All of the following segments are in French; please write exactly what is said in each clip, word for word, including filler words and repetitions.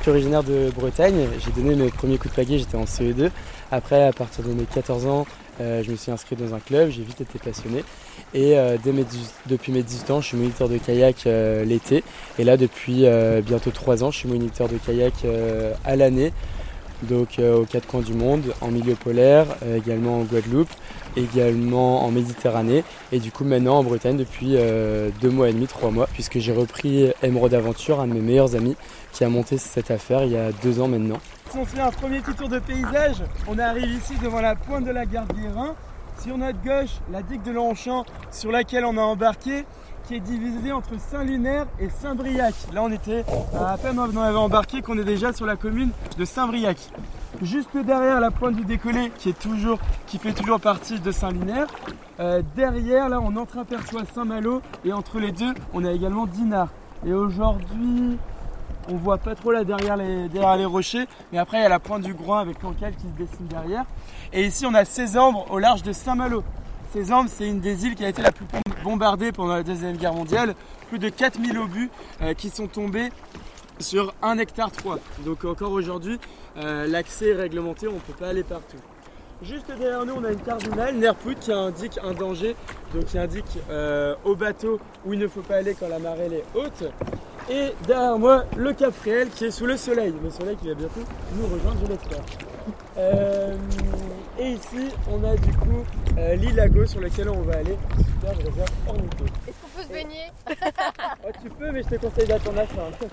Marc, originaire de Bretagne. J'ai donné mes premiers coups de pagaie, j'étais en C E deux. Après, à partir de mes quatorze ans, euh, je me suis inscrit dans un club, j'ai vite été passionné. Et euh, dès mes dix-huit, depuis mes dix-huit ans, je suis moniteur de kayak euh, l'été. Et là, depuis euh, bientôt trois ans, je suis moniteur de kayak euh, à l'année. Donc euh, aux quatre coins du monde, en milieu polaire, euh, également en Guadeloupe, également en Méditerranée et du coup maintenant en Bretagne depuis euh, deux mois et demi, trois mois, puisque j'ai repris Emeraude Aventure, un de mes meilleurs amis qui a monté cette affaire il y a deux ans maintenant. Si on fait un premier petit tour de paysage, on arrive ici devant la pointe de la gare d'Irin. Sur notre gauche, la digue de Longchamp sur laquelle on a embarqué, qui est divisée entre Saint-Lunaire et Saint-Briac. Là on était à peine on avait embarqué qu'on est déjà sur la commune de Saint-Briac. Juste derrière la pointe du décollé qui, est toujours, qui fait toujours partie de Saint-Lunaire. Euh, derrière là on entreaperçoit Saint-Malo et entre les deux on a également Dinard. Et aujourd'hui on voit pas trop là derrière les, derrière les rochers, mais après il y a la pointe du Groin avec Cancale qui se dessine derrière. Et ici on a Sézambre au large de Saint-Malo. Sézambre, c'est une des îles qui a été la plus bombardée pendant la Deuxième Guerre mondiale. Plus de quatre mille obus euh, qui sont tombés sur un hectare trois. Donc encore aujourd'hui, euh, l'accès est réglementé, on ne peut pas aller partout. Juste derrière nous, on a une cardinale, Nerput, qui indique un danger, donc qui indique euh, au bateau où il ne faut pas aller quand la marée est haute. Et derrière moi, le Cap Fréhel qui est sous le soleil. Le soleil qui va bientôt nous rejoindre, je l'espère. Euh, et ici, on a du coup euh, l'île Lago sur laquelle on va aller. Super réserve ornithologique. Est-ce qu'on peut se baigner? Oh, tu peux, mais je te conseille d'attendre la fin.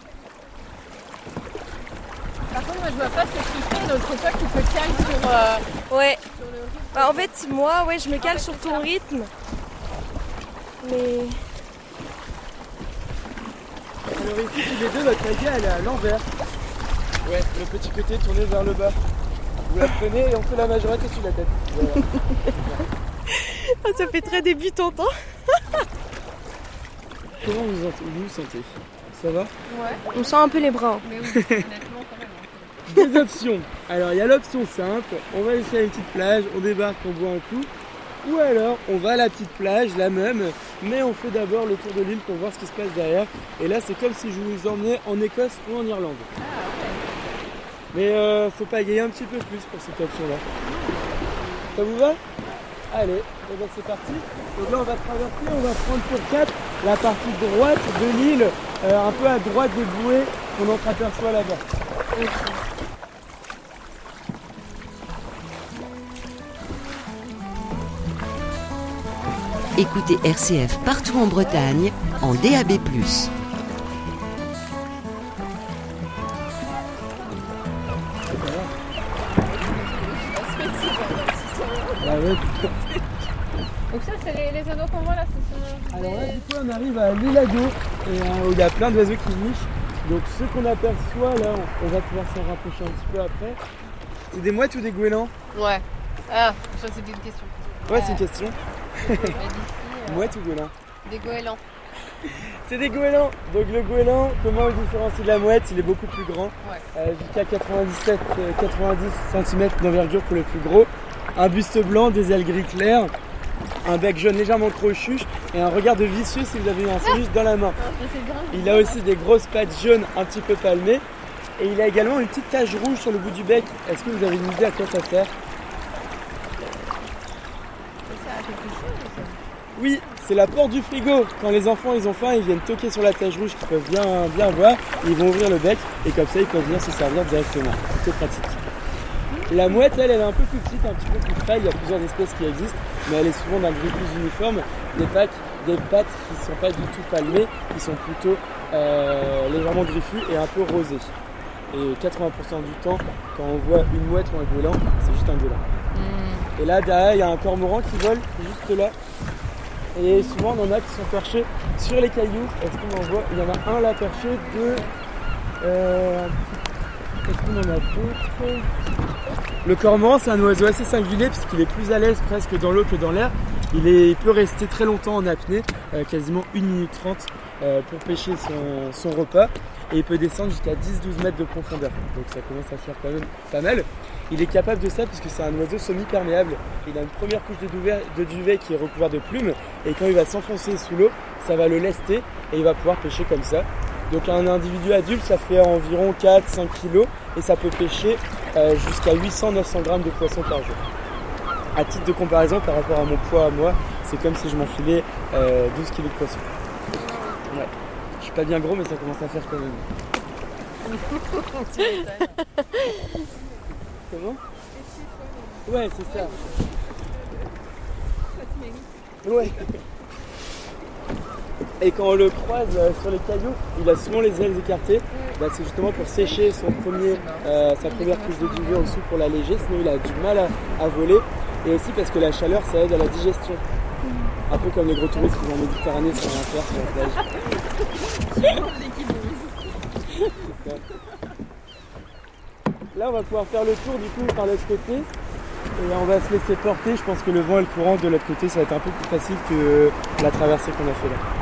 Par contre, moi je vois pas ce que tu fais, donc c'est toi qui te cales sur, euh, ouais. sur le rythme. Bah, en fait, moi, ouais, je me cale sur ton rythme. Mais. Alors ici, tous les deux, notre pagaie, elle est à l'envers. Ouais, le petit côté tourné vers le bas. Vous la prenez et on fait la majorette au-dessus de la tête. Voilà. Ah, ça fait très débutante, hein. Comment vous vous sentez? Ça va? Ouais. On sent un peu les bras. Mais oui, honnêtement quand même. Deux options. Alors il y a l'option simple, on va ici à une petite plage, on débarque, on boit un coup. Ou alors on va à la petite plage, la même, mais on fait d'abord le tour de l'île pour voir ce qui se passe derrière. Et là c'est comme si je vous emmenais en Écosse ou en Irlande. Ah ouais. Mais euh, faut pagayer un petit peu plus pour cette option là. Ça vous va? Allez, et ben c'est parti. Donc là on va traverser, on va prendre pour quatre la partie droite de l'île, euh, un peu à droite des bouées qu'on entreaperçoit là-bas. Okay. Écoutez R C F partout en Bretagne, en D A B plus. Ah ouais. Donc ça c'est les, les oiseaux qu'on voit là, ce sont... Alors là du coup on arrive à l'île Lago, et, euh, où il y a plein d'oiseaux qui nichent. Donc ceux qu'on aperçoit là, on, on va pouvoir s'en rapprocher un petit peu après. C'est des mouettes ou des goélands? Ouais. Ah, ça c'était une question. Ouais, euh, c'est une question. euh, Mouettes ou goélands? Des goélands. C'est des goélands. Donc le goéland, comment on le différencie de la mouette? Il est beaucoup plus grand, ouais. euh, jusqu'à quatre-vingt-dix centimètres d'envergure pour le plus gros. Un buste blanc, des ailes gris clair, un bec jaune légèrement crochu et un regard de vicieux si vous avez un sandwich dans la main. Il a aussi des grosses pattes jaunes un petit peu palmées et il a également une petite tache rouge sur le bout du bec. Est-ce que vous avez une idée à quoi ça sert? Ça sert à quelque chose, ça? Oui, c'est la porte du frigo. Quand les enfants ils ont faim, ils viennent toquer sur la tache rouge qu'ils peuvent bien, bien voir. Ils vont ouvrir le bec et comme ça ils peuvent venir se servir directement. C'est pratique. La mouette, elle, elle est un peu plus petite, un petit peu plus frêle. Il y a plusieurs espèces qui existent, mais elle est souvent d'un gris plus uniforme. Des pattes, des pattes qui ne sont pas du tout palmées, qui sont plutôt euh, légèrement griffues et un peu rosées. Et quatre-vingts pour cent du temps, quand on voit une mouette ou un goéland, c'est juste un goéland. Mmh. Et là, derrière, il y a un cormoran qui vole juste là. Et souvent, on en a qui sont perchés sur les cailloux. Est-ce qu'on en voit? Il y en a un là perché, deux. Euh, Est-ce qu'on en a d'autres? Le cormoran, c'est un oiseau assez singulier puisqu'il est plus à l'aise presque dans l'eau que dans l'air. Il, est, il peut rester très longtemps en apnée, euh, quasiment une minute trente euh, pour pêcher son, son repas. Et il peut descendre jusqu'à dix à douze mètres de profondeur. Donc ça commence à faire quand même pas mal. Il est capable de ça puisque c'est un oiseau semi-perméable. Il a une première couche de duvet, de duvet qui est recouverte de plumes. Et quand il va s'enfoncer sous l'eau, ça va le lester et il va pouvoir pêcher comme ça. Donc un individu adulte, ça fait environ quatre à cinq kilos et ça peut pêcher euh, jusqu'à huit cents à neuf cents grammes de poisson par jour. À titre de comparaison, par rapport à mon poids à moi, c'est comme si je m'enfilais euh, douze kilos de poisson. Ouais. Je suis pas bien gros, mais ça commence à faire quand même. Comment? Ouais, c'est ça. Ouais. Et quand on le croise euh, sur les cailloux, il a souvent les ailes écartées. Bah, c'est justement pour sécher son premier, euh, sa première prise de duvet en dessous pour l'alléger, sinon il a du mal à, à voler. Et aussi parce que la chaleur, ça aide à la digestion. Un peu comme les gros touristes qui vont en Méditerranée sans rien faire sur la plage. C'est ça. Là, on va pouvoir faire le tour du coup par l'autre côté. Et on va se laisser porter. Je pense que le vent et le courant de l'autre côté, ça va être un peu plus facile que la traversée qu'on a fait là.